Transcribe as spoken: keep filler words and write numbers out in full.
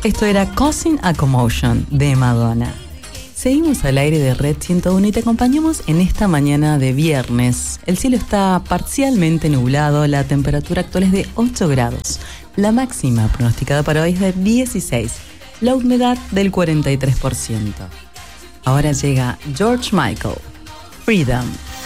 Esto era Causing a Commotion de Madonna. Seguimos al aire de Red ciento uno y te acompañamos en esta mañana de viernes. El cielo está parcialmente nublado, la temperatura actual es de ocho grados. La máxima pronosticada para hoy es de dieciséis, la humedad del cuarenta y tres por ciento. Ahora llega George Michael, Freedom.